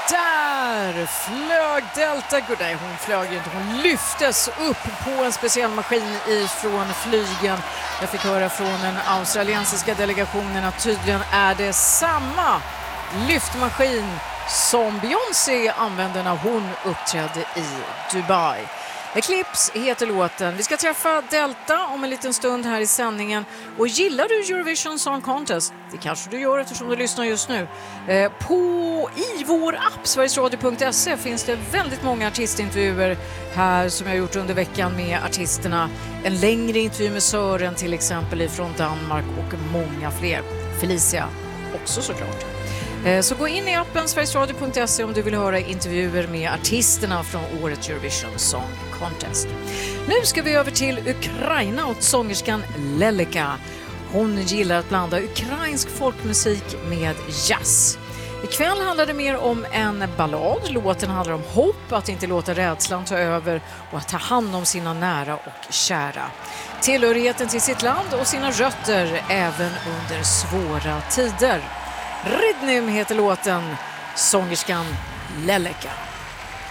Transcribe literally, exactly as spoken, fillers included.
Där flög Delta Good. Nej, hon flög inte. Hon lyftes upp på en speciell maskin ifrån flygen. Jag fick höra från den australiensiska delegationen att tydligen är det samma lyftmaskin som Beyoncé använde när hon uppträdde i Dubai. Eclipse heter låten. Vi ska träffa Delta om en liten stund här i sändningen. Och gillar du Eurovision Song Contest? Det kanske du gör eftersom du lyssnar just nu. Eh, på i vår app sverigesradio punkt se finns det väldigt många artistintervjuer här som jag har gjort under veckan med artisterna. En längre intervju med Sören till exempel ifrån Danmark och många fler. Felicia också såklart. Så gå in i appen sverigesradio punkt se om du vill höra intervjuer med artisterna från årets Eurovision Song Contest. Nu ska vi över till Ukraina och sångerskan Leleka. Hon gillar att blanda ukrainsk folkmusik med jazz. Ikväll handlar det mer om en ballad. Låten handlar om hopp, att inte låta rädslan ta över och att ta hand om sina nära och kära. Tillhörigheten till sitt land och sina rötter även under svåra tider. Ridnim heter låten, sångerskan Leleka.